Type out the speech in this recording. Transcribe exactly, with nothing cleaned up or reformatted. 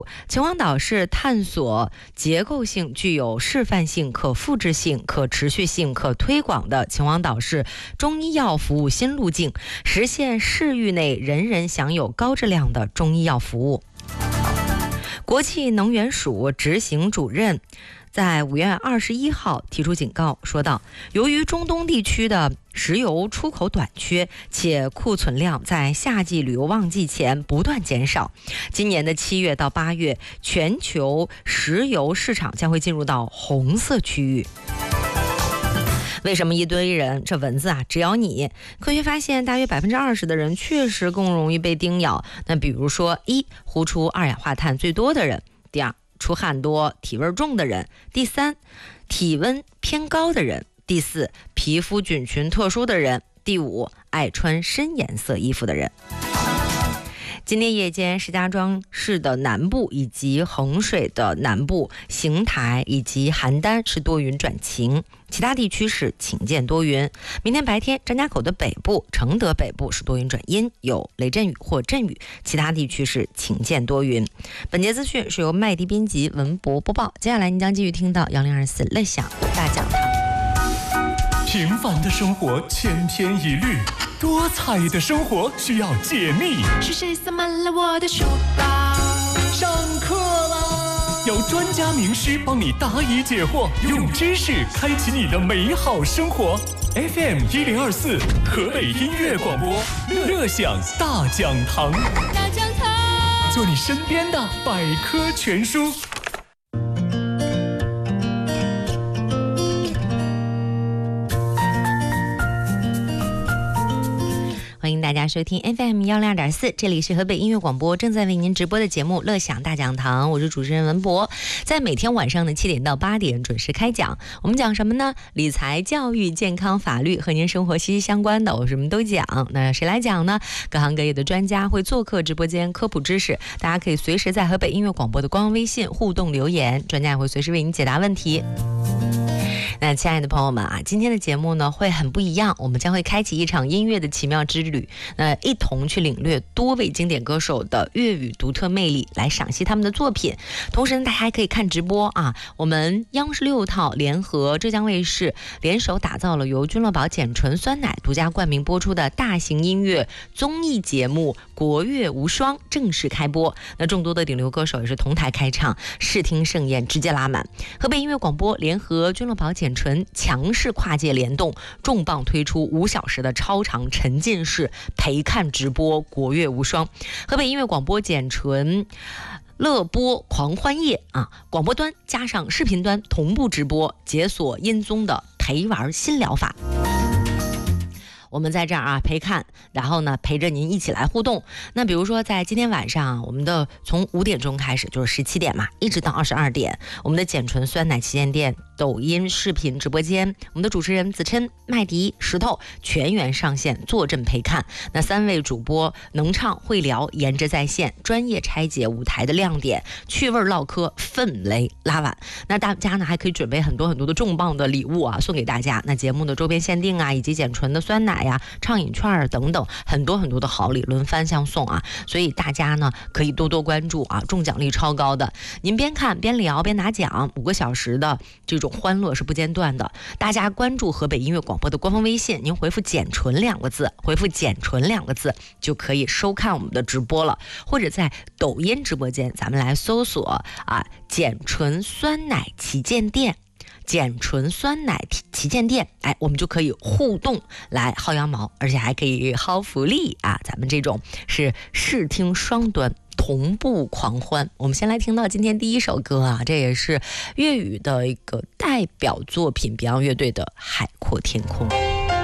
秦皇岛是探索结构性、具有示范性、可复制性、可持续性、可推广的秦皇岛市中医药服务新路径，实现市域内人人享有高质量的中医药服务。国际能源署执行主任在五月二十一号提出警告，说道，由于中东地区的石油出口短缺，且库存量在夏季旅游旺季前不断减少，今年的七月到八月，全球石油市场将会进入到红色区域。为什么一堆人这蚊子啊只咬你？科学发现，大约百分之二十的人确实更容易被叮咬。那比如说，一呼出二氧化碳最多的人；第二，出汗多、体味重的人；第三，体温偏高的人；第四，皮肤菌群特殊的人；第五，爱穿深颜色衣服的人。今天夜间，石家庄市的南部以及衡水的南部、邢台以及邯郸是多云转晴，其他地区是晴间多云。明天白天，张家口的北部、承德北部是多云转阴，有雷阵雨或阵雨，其他地区是晴间多云。本节资讯是由麦迪编辑，文博播报。接下来您将继续听到幺零二四乐享大讲堂。 平凡的生活千篇一律，多彩的生活需要解密。 是谁塞满了我的书包？ 上课啦！有专家名师帮你答疑解惑，用知识开启你的美好生活。F M 一零二四，河北音乐广播，乐享大讲堂。 大讲堂， 做你身边的百科全书。 欢迎大家收听 F M 一零二点四，这里是河北音乐广播正在为您直播的节目《乐享大讲堂》，我是主持人文博，在每天晚上的七点到八点准时开讲。我们讲什么呢？理财、教育、健康、法律，和您生活息息相关的，我什么都讲。那谁来讲呢？各行各业的专家会做客直播间科普知识，大家可以随时在河北音乐广播的官方微信互动留言，专家也会随时为您解答问题。那亲爱的朋友们啊，今天的节目呢会很不一样，我们将会开启一场音乐的奇妙之旅，那一同去领略多位经典歌手的粤语独特魅力，来赏析他们的作品。同时呢，大家还可以看直播啊。我们央视六套联合浙江卫视联手打造了由君乐宝碱醇酸奶独家冠名播出的大型音乐综艺节目《国乐无双》正式开播。那众多的顶流歌手也是同台开唱，视听盛宴直接拉满。河北音乐广播联合君乐宝碱醇强势跨界联动，重磅推出五小时的超长沉浸式陪看直播《国乐无双》。河北音乐广播碱醇乐播狂欢夜啊，广播端加上视频端同步直播，解锁音综的陪玩新疗法。我们在这儿啊陪看，然后呢陪着您一起来互动。那比如说在今天晚上，我们的从五点钟开始，就是十七点嘛，一直到二十二点，我们的碱醇酸奶旗舰店抖音视频直播间，我们的主持人子琛、麦迪、石头全员上线坐镇陪看。那三位主播能唱会聊，颜值在线，专业拆解舞台的亮点，趣味唠嗑，氛围拉满。那大家呢还可以准备很多很多的重磅的礼物啊送给大家。那节目的周边限定啊，以及碱醇的酸奶呀、畅饮券等等，很多很多的好礼轮番相送啊！所以大家呢可以多多关注啊，中奖率超高的。您边看边聊边拿奖，五个小时的这种欢乐是不间断的。大家关注河北音乐广播的官方微信，您回复碱醇两个字，回复碱醇两个字就可以收看我们的直播了。或者在抖音直播间，咱们来搜索啊碱醇酸奶旗舰店。碱醇酸奶旗舰店，哎，我们就可以互动来薅羊毛，而且还可以薅福利啊！咱们这种是视听双端同步狂欢。我们先来听到今天第一首歌啊，这也是粤语的一个代表作品，Beyond乐队的《海阔天空》。